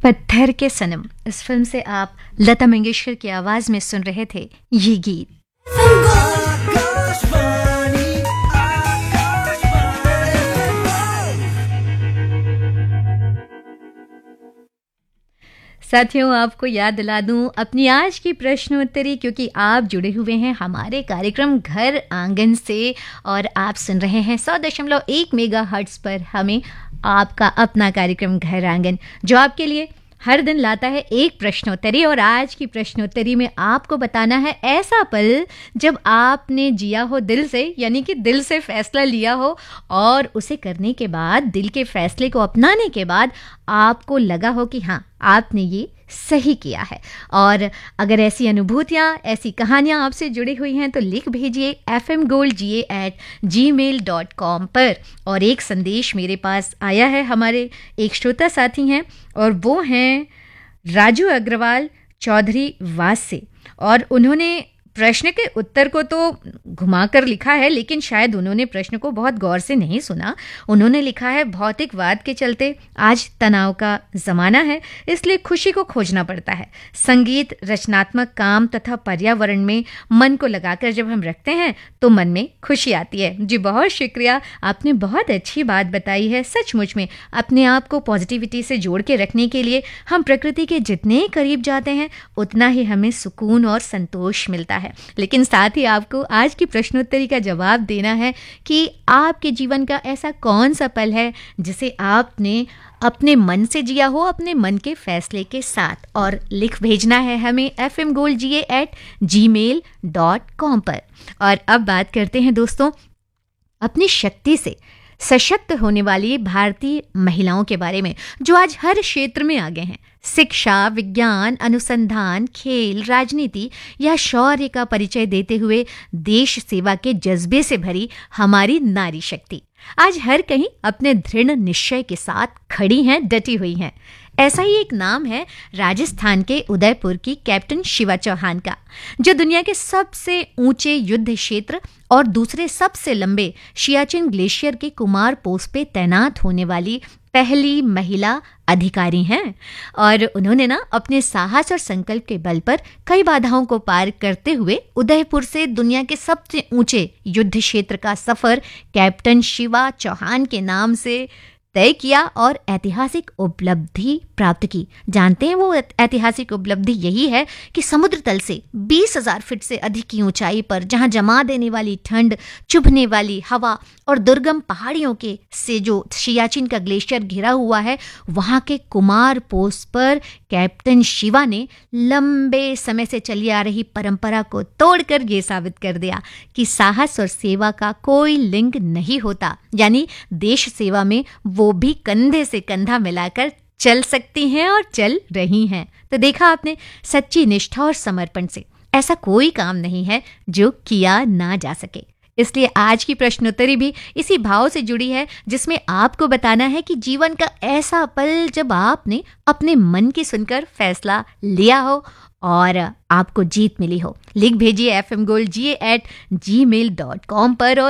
पत्थर के सनम इस फिल्म से आप लता मंगेशकर की आवाज में सुन रहे थे ये गीत। साथियों, आपको याद दिला दूं अपनी आज की प्रश्नोत्तरी, क्योंकि आप जुड़े हुए हैं हमारे कार्यक्रम घर आंगन से और आप सुन रहे हैं 100.1 मेगाहर्ट्ज पर हमें आपका अपना कार्यक्रम घर आंगन, जो आपके लिए हर दिन लाता है एक प्रश्नोत्तरी। और आज की प्रश्नोत्तरी में आपको बताना है ऐसा पल जब आपने जिया हो दिल से, यानी कि दिल से फैसला लिया हो और उसे करने के बाद, दिल के फैसले को अपनाने के बाद आपको लगा हो कि हाँ, आपने ये सही किया है। और अगर ऐसी अनुभूतियाँ, ऐसी कहानियाँ आपसे जुड़ी हुई हैं तो लिख भेजिए fmgoldga@gmail.com पर। और एक संदेश मेरे पास आया है, हमारे एक श्रोता साथी हैं और वो हैं राजू अग्रवाल चौधरी वास से। और उन्होंने प्रश्न के उत्तर को तो घुमाकर लिखा है, लेकिन शायद उन्होंने प्रश्न को बहुत गौर से नहीं सुना। उन्होंने लिखा है, भौतिकवाद के चलते आज तनाव का ज़माना है, इसलिए खुशी को खोजना पड़ता है। संगीत, रचनात्मक काम तथा पर्यावरण में मन को लगाकर जब हम रखते हैं तो मन में खुशी आती है। जी बहुत शुक्रिया, आपने बहुत अच्छी बात बताई है। सचमुच में अपने आप को पॉजिटिविटी से जोड़ के रखने के लिए हम प्रकृति के जितने करीब जाते हैं उतना ही हमें सुकून और संतोष मिलता है। लेकिन साथ ही आपको आज की प्रश्नोत्तरी का जवाब देना है कि आपके जीवन का ऐसा कौन सा पल है जिसे आपने अपने मन से जिया हो, अपने मन के फैसले के साथ। और लिख भेजना है हमें fmgoldga@gmail.com पर। और अब बात करते हैं दोस्तों अपनी शक्ति से सशक्त होने वाली भारतीय महिलाओं के बारे में, जो आज हर क्षेत्र में आगे हैं। शिक्षा, विज्ञान, अनुसंधान, खेल, राजनीति या शौर्य का परिचय देते हुए देश सेवा के जज्बे से भरी हमारी नारी शक्ति आज हर कहीं अपने दृढ़ निश्चय के साथ खड़ी हैं, डटी हुई हैं। ऐसा ही एक नाम है राजस्थान के उदयपुर की कैप्टन शिवा चौहान का, जो दुनिया के सबसे ऊंचे युद्ध क्षेत्र और दूसरे सबसे लंबे सियाचिन ग्लेशियर के कुमार पोस्ट पे तैनात होने वाली पहली महिला अधिकारी हैं। और उन्होंने अपने साहस और संकल्प के बल पर कई बाधाओं को पार करते हुए उदयपुर से दुनिया के सबसे ऊंचे युद्ध क्षेत्र का सफर कैप्टन शिवा चौहान के नाम से तय किया और ऐतिहासिक उपलब्धि प्राप्त की। जानते हैं वो ऐतिहासिक उपलब्धि यही है कि समुद्र तल से 20,000 फीट से अधिक की ऊंचाई पर, जहां जमा देने वाली ठंड, चुभने वाली हवा और दुर्गम पहाड़ियों के से जो सियाचिन का ग्लेशियर घिरा हुआ है, वहां के कुमार पोस्ट पर कैप्टन शिवा ने लंबे समय से चली आ रही परंपरा को तोड़कर ये साबित कर दिया कि साहस और सेवा का कोई लिंग नहीं होता। यानी देश सेवा में वो भी कंधे से कंधा मिलाकर चल सकती हैं और चल रही हैं। तो देखा आपने, सच्ची निष्ठा और समर्पण से ऐसा कोई काम नहीं है जो किया ना जा सके। इसलिए आज की प्रश्नोत्तरी भी इसी भाव से जुड़ी है, जिसमें आपको बताना है कि जीवन का ऐसा पल जब आपने अपने मन की सुनकर फैसला लिया हो और आपको जीत मिली हो। लिख भेजिए fmgoldga@gmail.com पर। और